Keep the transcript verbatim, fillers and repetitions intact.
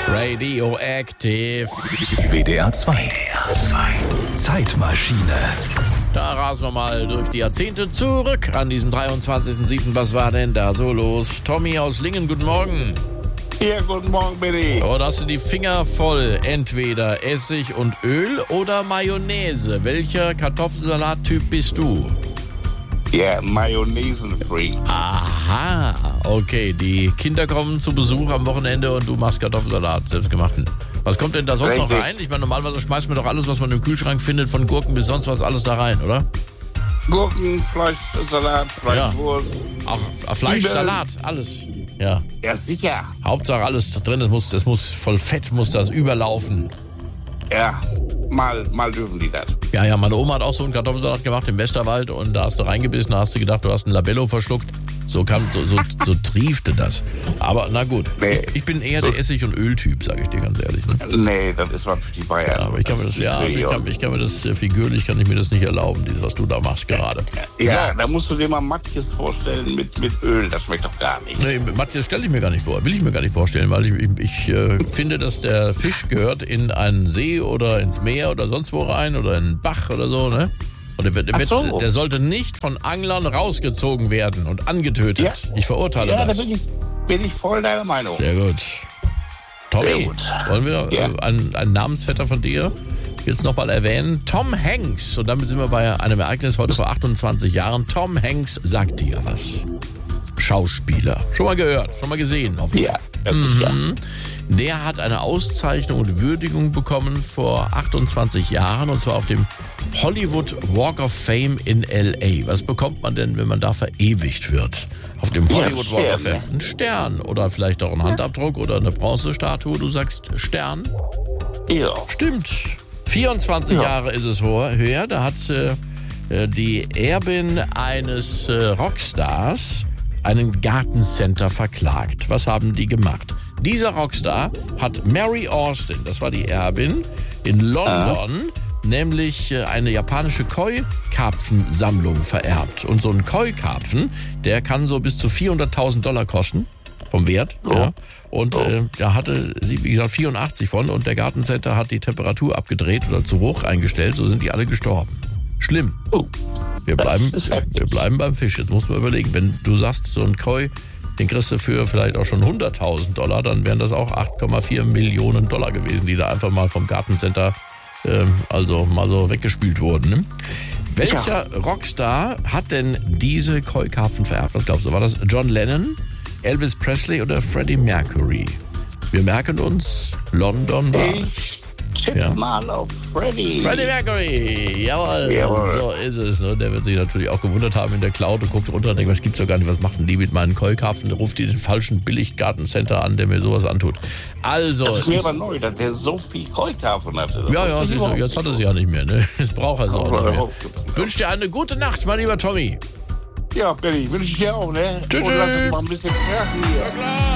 Radioactive. W D R zwei. W D R zwei. Zeitmaschine. Da rasen wir mal durch die Jahrzehnte zurück an diesem dreiundzwanzigsten siebten Was war denn da so los? Tommy aus Lingen, guten Morgen. Ja, guten Morgen, Billy. Oder hast du die Finger voll? Entweder Essig und Öl oder Mayonnaise. Welcher Kartoffelsalattyp bist du? Ja, Mayonnaise-free. Aha, okay. Die Kinder kommen zu Besuch am Wochenende und du machst Kartoffelsalat, selbstgemachten. Was kommt denn da sonst Richtig. noch rein? Ich meine, normalerweise schmeißt man doch alles, was man im Kühlschrank findet, von Gurken bis sonst was, alles da rein, oder? Gurken, Fleisch, Salat, Fleischwurst. Auch Fleisch, Zwiebeln. Salat, alles. Ja. Ja, sicher. Hauptsache alles drin, es muss, es muss voll Fett, muss das überlaufen. Ja, mal, mal dürfen die das. Ja, ja, meine Oma hat auch so einen Kartoffelsalat gemacht im Westerwald und da hast du reingebissen, da hast du gedacht, du hast ein Labello verschluckt. So kam, so, so, so triefte das. Aber na gut, Nee. ich, ich bin eher der Essig- und Öltyp, sage ich dir ganz ehrlich. Ne? Nee, das ist was für die Bayern. Ja, aber ich kann mir das, ist ja, für die ich kann, ich kann mir das äh, figürlich, kann ich mir das nicht erlauben, dieses, was du da machst gerade. Ja, So. da musst du dir mal Matjes vorstellen mit, mit Öl. Das schmeckt doch gar nicht. Nee, Matthias stelle ich mir gar nicht vor, will ich mir gar nicht vorstellen, weil ich, ich, ich äh, finde, dass der Fisch gehört in einen See oder ins Meer oder sonst wo rein oder in einen Bach oder so, ne? Und der, wird, der, Ach wird, so. der sollte nicht von Anglern rausgezogen werden und angetötet. Ja. Ich verurteile Ja, da das. bin ich, bin ich voll deiner Meinung. Sehr gut. Tommy, Sehr gut. wollen wir Ja. äh, einen, einen Namensvetter von dir jetzt nochmal erwähnen? Tom Hanks. Und damit sind wir bei einem Ereignis heute vor achtundzwanzig Jahren. Tom Hanks sagt dir was. Schauspieler. Schon mal gehört, schon mal gesehen. Auf Ja, das ist ja. Der hat eine Auszeichnung und Würdigung bekommen vor achtundzwanzig Jahren und zwar auf dem Hollywood Walk of Fame in L A. Was bekommt man denn, wenn man da verewigt wird? Auf dem Ja, Hollywood Walk of Stern, Fame. Ein Stern oder vielleicht auch ein Handabdruck oder eine Bronzestatue. Du sagst Stern? Ja. Stimmt. vierundzwanzig Ja. Jahre ist es ho- her. Da hat äh, die Erbin eines äh, Rockstars einen Gartencenter verklagt. Was haben die gemacht? Dieser Rockstar hat Mary Austin, das war die Erbin, in London nämlich äh, eine japanische Koi-Karpfensammlung vererbt. Und so ein Koi-Karpfen, der kann so bis zu vierhunderttausend Dollar kosten. Vom Wert, Oh. ja. Und Oh. äh, da hatte sie, wie gesagt, vierundachtzig von und der Gartencenter hat die Temperatur abgedreht oder zu hoch eingestellt, so sind die alle gestorben. Schlimm. Oh, Wir das bleiben, ist heftig. wir bleiben beim Fisch. Jetzt muss man überlegen, wenn du sagst, so ein Koi, den kriegst du für vielleicht auch schon hunderttausend Dollar, dann wären das auch acht Komma vier Millionen Dollar gewesen, die da einfach mal vom Gartencenter ähm, also mal so weggespült wurden. Ne? Welcher Rockstar hat denn diese Koi-Karpfen vererbt? Was glaubst du? War das John Lennon, Elvis Presley oder Freddie Mercury? Wir merken uns, London war... Ich tippe Ja. mal auf Freddy. Freddie Mercury, jawohl, Jawohl. so ist es. Ne? Der wird sich natürlich auch gewundert haben in der Cloud und guckt runter und denkt, was gibt's doch gar nicht, was macht denn die mit meinen Koi-Karpfen? Der ruft die den falschen Billiggartencenter an, der mir sowas antut. Also, Das ist mir ich, aber neu, dass der so viel Keukarpfen hatte. Das ja, ja, wusste ich siehst du, überhaupt jetzt hat er nicht. sie ja nicht mehr. Ne? Jetzt braucht er sie auch Aber nicht mehr. überhaupt- Wünsche dir eine gute Nacht, mein lieber Tommy. Ja, Billy, wünsche ich dir auch, ne? Tschüss, Und lass tschüss. uns mal ein bisschen krachen hier. Na klar.